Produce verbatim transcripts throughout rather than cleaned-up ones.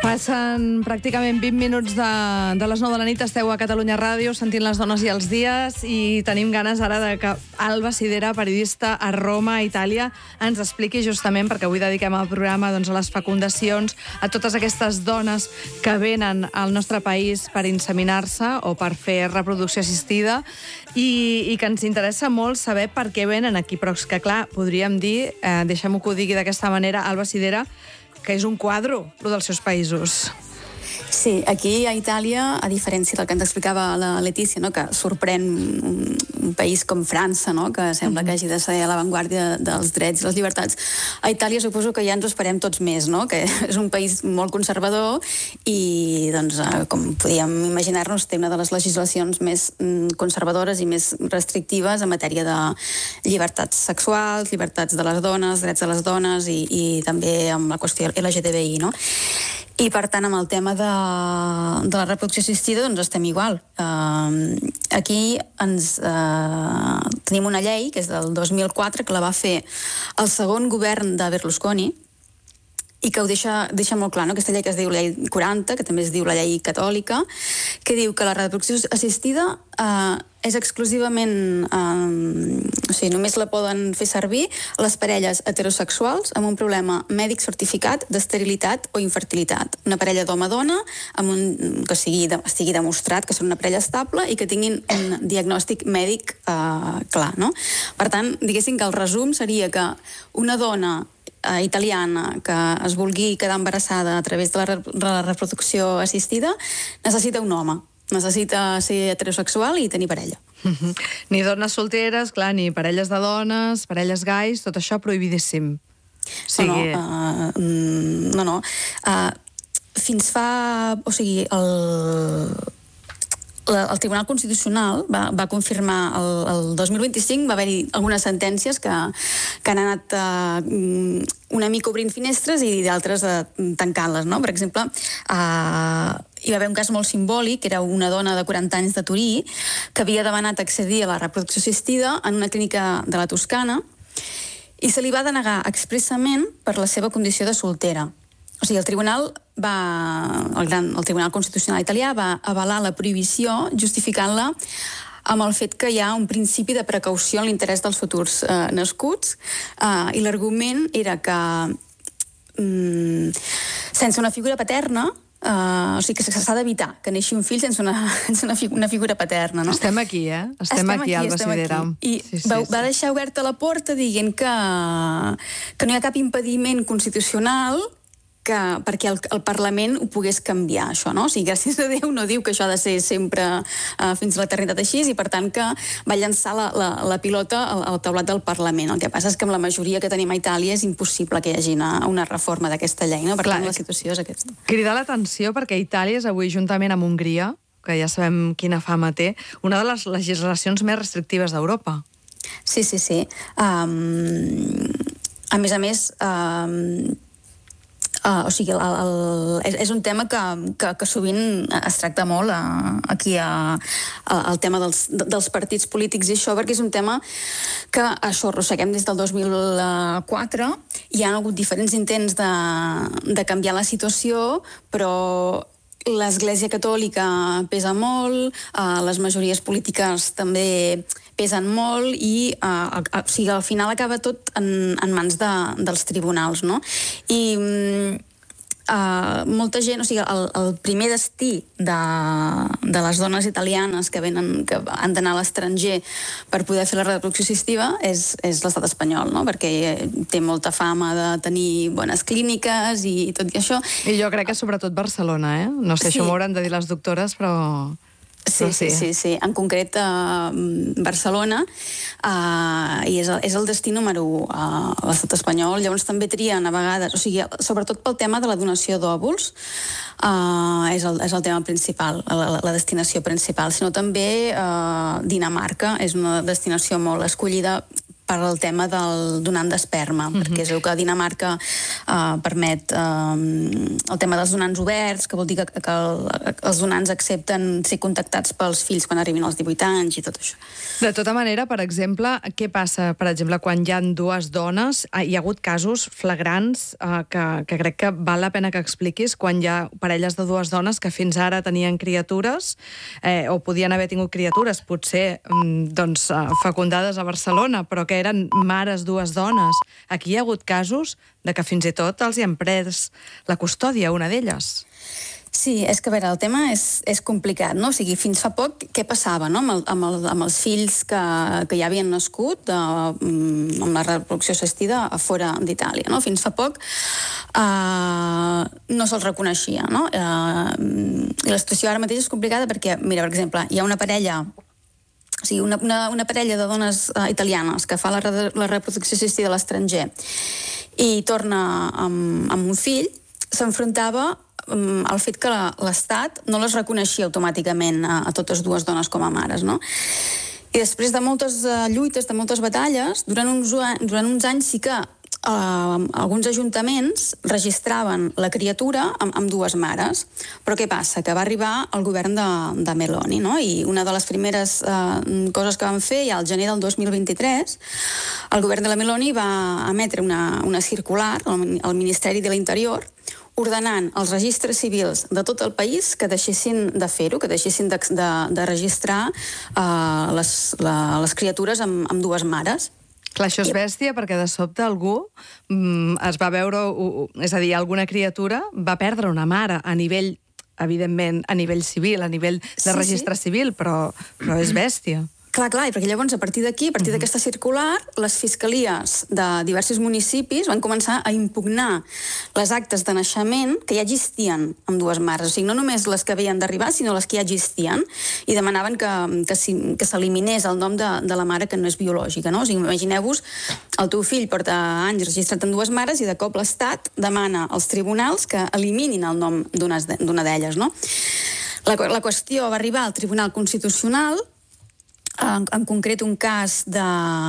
Passen pràcticament vint minuts de, de les nou de la nit, esteu a Catalunya Ràdio sentint Les dones i els dies i tenim ganes ara de que Alba Sidera, periodista a Roma, Itàlia, ens expliqui justament, perquè avui dediquem el programa doncs, a les fecundacions, a totes aquestes dones que venen al nostre país per inseminar-se o per fer reproducció assistida i, i que ens interessa molt saber per què venen aquí, però és que clar, podríem dir, eh, deixem-ho que ho digui d'aquesta manera, Alba Sidera, que és un quadro, el dels seus països. Sí, aquí a Itàlia, a diferència del que ens explicava la Letícia, no, que sorprèn un, un país com França, no, que sembla que hagi de ser a l'avantguàrdia dels drets i les llibertats, a Itàlia suposo que ja ens ho esperem tots més, no, que és un país molt conservador i, doncs, com podíem imaginar-nos, té una de les legislacions més conservadores i més restrictives en matèria de llibertats sexuals, llibertats de les dones, drets de les dones i, i també amb la qüestió L G T B I, no? I, per tant, amb el tema de, de la reproducció assistida, doncs estem igual. Uh, aquí ens, uh, tenim una llei, que és del dos mil quatre, que la va fer el segon govern de Berlusconi, i que ho deixa, deixa molt clar, no? Aquesta llei que es diu Llei quaranta, que també es diu la llei catòlica, que diu que la reproducció assistida eh, és exclusivament, eh, o sigui, només la poden fer servir les parelles heterosexuals amb un problema mèdic certificat d'esterilitat o infertilitat. Una parella d'home-dona amb un, que sigui, de, estigui demostrat que són una parella estable i que tinguin un diagnòstic mèdic eh, clar, no? Per tant, diguéssim que el resum seria que una dona italiana que es vulgui quedar embarassada a través de la, de la reproducció assistida necessita un home, necessita ser heterosexual i tenir parella. Mm-hmm. Ni dones solteres, clar, ni parelles de dones, parelles gais, tot això prohibidíssim. O sigui... No, no, uh, no, no. Uh, fins fa... O sigui, el... el Tribunal Constitucional va, va confirmar el, el dos mil vint-i-cinc, va haver-hi algunes sentències que, que han anat eh, una mica obrint finestres i d'altres eh, tancant-les, no? Per exemple, eh, hi va haver un cas molt simbòlic, que era una dona de quaranta anys de Turí que havia demanat accedir a la reproducció assistida en una clínica de la Toscana i se li va denegar expressament per la seva condició de soltera. O sigui, el tribunal va, el, gran, el Tribunal Constitucional italià va avalar la prohibició justificant-la amb el fet que hi ha un principi de precaució en l'interès dels futurs eh, nascuts eh, i l'argument era que mm, sense una figura paterna Uh, o sigui que s'ha d'evitar que neixi un fill sense una, sense una, fig una figura paterna, no? Estem aquí, eh? Estem, estem aquí, Alba Sidera. I sí, sí, va, sí. va deixar oberta la porta dient que, que no hi ha cap impediment constitucional que, perquè el, el Parlament ho pogués canviar, això, no? O sigui, gràcies a Déu no diu que això ha de ser sempre uh, fins a l'eternitat així i, per tant, que va llançar la, la, la pilota al, al taulat del Parlament. El que passa és que amb la majoria que tenim a Itàlia és impossible que hi hagi una, una reforma d'aquesta llei, no? Per Clar, tant, la situació és aquesta. Cridar l'atenció perquè Itàlia és avui, juntament amb Hongria, que ja sabem quina fama té, una de les legislacions més restrictives d'Europa. Sí, sí, sí. Um, a més a més... Um, Uh, o sigui, el, el, és, és un tema que, que, que sovint es tracta molt uh, aquí a, a, el tema dels, dels partits polítics i això, perquè és un tema que això arrosseguem des del dos mil quatre. Hi ha hagut diferents intents de, de canviar la situació, però l'Església Catòlica pesa molt, uh, les majories polítiques també pesen molt i uh, o sigui, al final acaba tot en, en mans de, dels tribunals, no? I uh, molta gent, o sigui, el, el primer destí de, de les dones italianes que venen, que han d'anar a l'estranger per poder fer la reproducció assistiva és, és l'estat espanyol, no? Perquè té molta fama de tenir bones clíniques i tot i això. I jo crec que sobretot Barcelona, eh? No sé, sí. Això m'ho hauran de dir les doctores, però... Sí, sí, sí, sí. En concret a uh, Barcelona uh, i és el, és el destí número u a uh, l'estat espanyol. Llavors també trien a vegades, o sigui, sobretot pel tema de la donació d'òvuls, uh, és, el, és el tema principal, la, la destinació principal, sinó també uh, Dinamarca és una destinació molt escollida per al tema del donant d'esperma, uh-huh. perquè és el que a Dinamarca uh, permet uh, el tema dels donants oberts, que vol dir que, que el, els donants accepten ser contactats pels fills quan arribin als divuit anys i tot això. De tota manera, per exemple, què passa, per exemple, quan hi ha dues dones? Hi ha hagut casos flagrants uh, que, que crec que val la pena que expliquis, quan hi ha parelles de dues dones que fins ara tenien criatures eh, o podien haver tingut criatures, potser doncs, fecundades a Barcelona, però que eren mares dues dones. Aquí hi ha hagut casos de que fins i tot els hi han pres la custòdia, una d'elles. Sí, és que, a veure, el tema és, és complicat, no? O sigui, fins fa poc, què passava, no?, amb, el, amb, el, amb els fills que, que ja havien nascut eh, amb la reproducció assistida a fora d'Itàlia, no? Fins fa poc eh, no se'ls reconeixia, no? Eh, I la situació ara mateix és complicada perquè, mira, per exemple, hi ha una parella O sigui, una, una, una parella de dones uh, italianes que fa la, la reproducció assistida a l'estranger i torna amb, amb un fill, s'enfrontava um, al fet que l'Estat no les reconeixia automàticament a, a totes dues dones com a mares, no? I després de moltes uh, lluites, de moltes batalles, durant uns, durant uns anys sí que Uh, alguns ajuntaments registraven la criatura amb, amb dues mares, però què passa? Que va arribar el govern de, de Meloni, no? I una de les primeres uh, coses que van fer, ja al gener del dos mil vint-i-tres, el govern de la Meloni va emetre una, una circular al, al Ministeri de l'Interior ordenant els registres civils de tot el país que deixessin de fer-ho, que deixessin de, de, de registrar uh, les, la, les criatures amb, amb dues mares. Clar, això és bèstia perquè de sobte algú mm, es va veure, uh, és a dir, alguna criatura va perdre una mare a nivell, evidentment, a nivell civil, a nivell de sí, registre sí. civil, però, però és bèstia. Clar, clar, perquè llavors a partir d'aquí, a partir uh-huh. d'aquesta circular, les fiscalies de diversos municipis van començar a impugnar les actes de naixement que ja existien amb dues mares. O sigui, no només les que havien d'arribar, sinó les que ja existien, i demanaven que, que, si, que s'eliminés el nom de, de la mare que no és biològica, no? O sigui, imagineu-vos, el teu fill porta anys registrat amb dues mares i de cop l'Estat demana als tribunals que eliminin el nom d'una d'elles, no? La, la qüestió va arribar al Tribunal Constitucional, En, en concret un cas de,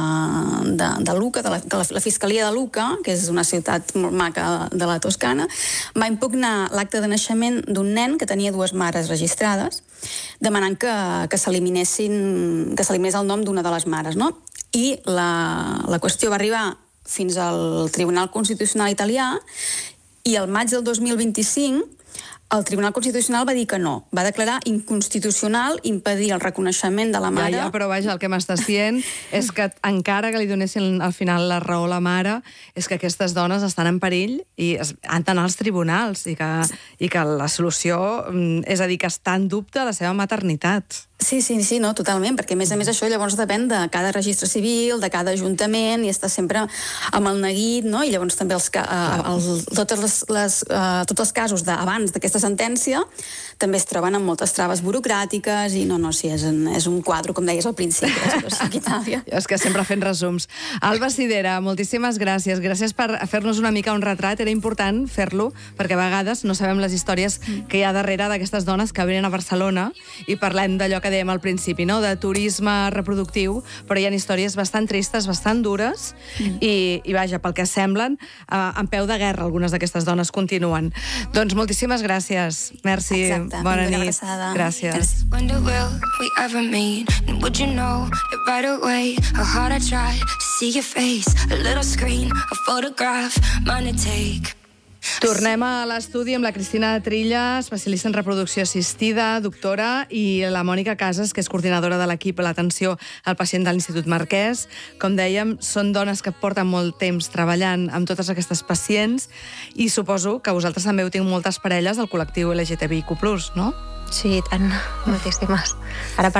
de, de Lucca, de la, la, la Fiscalia de Lucca, que és una ciutat molt maca de la Toscana, va impugnar l'acte de naixement d'un nen que tenia dues mares registrades, demanant que, que s'eliminessin, que s'eliminés el nom d'una de les mares, no? I la, la qüestió va arribar fins al Tribunal Constitucional italià i al maig del dos mil vint-i-cinc el Tribunal Constitucional va dir que no. Va declarar inconstitucional impedir el reconeixement de la mare. Ja, ja, però vaja, el que m'estàs dient és que encara que li donessin al final la raó a la mare, és que aquestes dones estan en perill i han d'anar als tribunals i que, i que la solució, és a dir, que està en dubte la seva maternitat. Sí, sí, sí, no, totalment, perquè a més a més això llavors depèn de cada registre civil, de cada ajuntament, i està sempre amb el neguit, no? I llavors també els, els, totes les, les, uh, tots els casos d'abans d'aquesta sentència també es troben amb moltes traves burocràtiques i no, no, sí, és un, és un quadre, com deies al principi, la situació aquí a Itàlia. És que sempre fent resums. Alba Sidera, moltíssimes gràcies. Gràcies per fer-nos una mica un retrat. Era important fer-lo, perquè a vegades no sabem les històries que hi ha darrere d'aquestes dones que venen a Barcelona i parlem d'allò que dèiem al principi, no?, de turisme reproductiu, però hi ha històries bastant tristes, bastant dures, mm. i, i vaja, pel que semblen, eh, en peu de guerra algunes d'aquestes dones continuen. Doncs moltíssimes gràcies. Merci. Exacte. Bona nit. Gràcies. When will we ever meet? And would you know it right away? How hard I try to see your face. A little screen, a photograph, mine to take. Tornem a l'estudi amb la Cristina Trilla, especialista en reproducció assistida, doctora, i la Mònica Casas, que és coordinadora de l'equip a l'atenció al pacient de l'Institut Marquès. Com dèiem, són dones que porten molt temps treballant amb totes aquestes pacients i suposo que vosaltres també heu tingut moltes parelles del col·lectiu L G T B I Q plus, no? Sí, tant, moltíssimes. Ara